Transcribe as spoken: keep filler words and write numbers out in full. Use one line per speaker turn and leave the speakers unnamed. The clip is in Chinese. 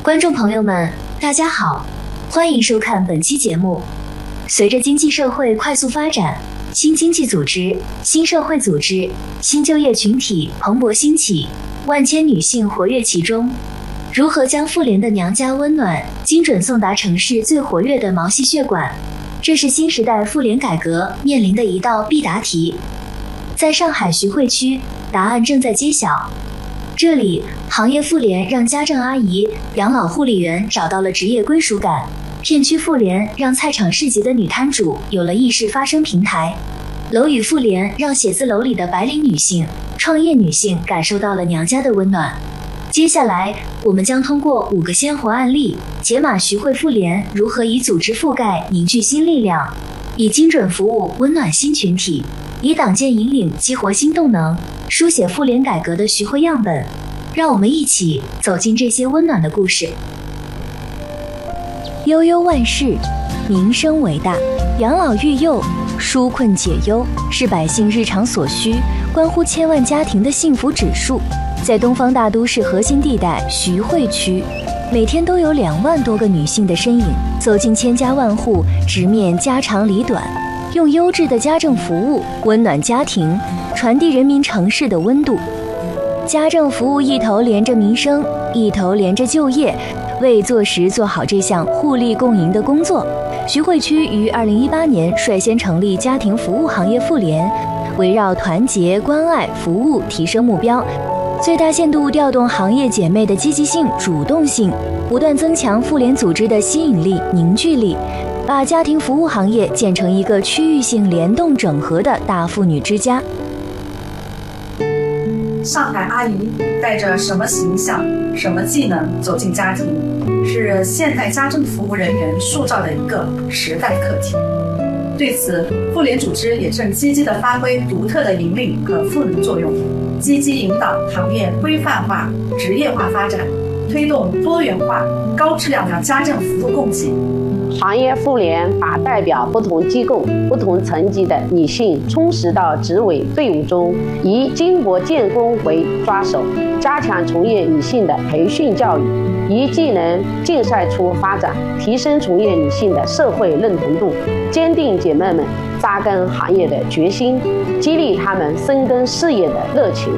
观众朋友们，大家好，欢迎收看本期节目。随着经济社会快速发展，新经济组织、新社会组织、新就业群体蓬勃兴起，万千女性活跃其中。如何将妇联的娘家温暖精准送达城市最活跃的毛细血管，这是新时代妇联改革面临的一道必答题。在上海徐汇区，答案正在揭晓。这里，行业妇联让家政阿姨、养老护理员找到了职业归属感；片区妇联让菜场市集的女摊主有了意识发声平台；楼宇妇联让写字楼里的白领女性、创业女性感受到了娘家的温暖。接下来，我们将通过五个鲜活案例，解码徐汇妇联如何以组织覆盖凝聚新力量，以精准服务温暖新群体，以党建引领激活新动能，书写妇联改革的徐汇样本。让我们一起走进这些温暖的故事。悠悠万事，民生为大，养老育幼，纾困解忧，是百姓日常所需，关乎千万家庭的幸福指数。在东方大都市核心地带徐汇区，每天都有两万多个女性的身影走进千家万户，直面家长里短，用优质的家政服务温暖家庭，传递人民城市的温度。家政服务一头连着民生，一头连着就业，为做实做好这项互利共赢的工作，徐汇区于二零一八年率先成立家庭服务行业妇联，围绕团结、关爱、服务提升目标，最大限度调动行业姐妹的积极性、主动性，不断增强妇联组织的吸引力、凝聚力，把家庭服务行业建成一个区域性联动整合的大妇女之家。
上海阿姨带着什么形象、什么技能走进家庭，是现代家政服务人员塑造的一个时代课题。对此，妇联组织也正积极地发挥独特的引领和赋能作用，积极引导行业规范化、职业化发展，推动多元化、高质量的家政服务供给。
行业妇联把代表不同机构、不同层级的女性充实到执委队伍中，以经国建功为抓手，加强从业女性的培训教育，以技能竞赛出发展，提升从业女性的社会认同度，坚定姐妹们扎根行业的决心，激励她们深耕事业的热情。